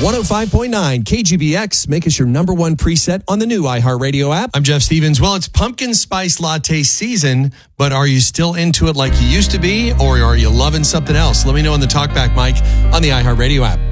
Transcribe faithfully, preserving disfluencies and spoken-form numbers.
one oh five point nine K G B X. Make us your number one preset on the new iHeartRadio app. I'm Jeff Stevens. Well, it's pumpkin spice latte season, but are you still into it like you used to be, or are you loving something else? Let me know in the talkback mic on the iHeartRadio app.